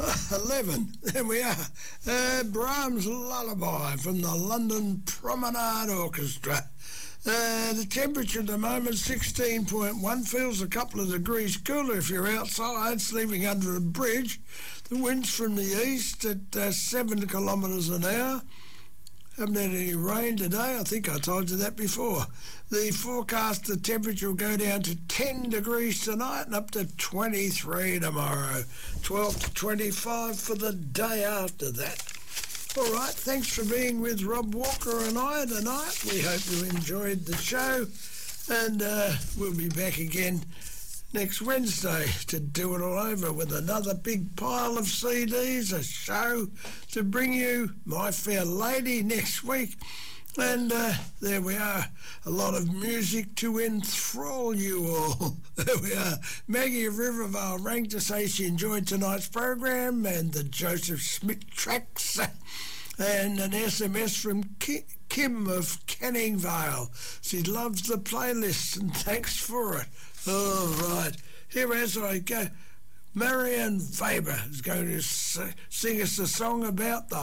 11. There we are. Brahms' Lullaby from the London Promenade Orchestra. The temperature at the moment, 16.1. Feels a couple of degrees cooler if you're outside, sleeping under a bridge. The wind's from the east at 7 kilometres an hour. Haven't had any rain today. I think I told you that before. The forecast, the temperature will go down to 10 degrees tonight and up to 23 tomorrow. 12 to 25 for the day after that. All right, thanks for being with Rob Walker and I tonight. We hope you enjoyed the show, and we'll be back again next Wednesday to do it all over with another big pile of CDs, a show to bring you, My Fair Lady, next week. And there we are, a lot of music to enthrall you all. There we are. Maggie of Rivervale rang to say she enjoyed tonight's program and the Joseph Smith tracks, and an SMS from Kim of Canning Vale. She loves the playlist and thanks for it. All right, here as I go, Marianne Faber is going to sing us a song about the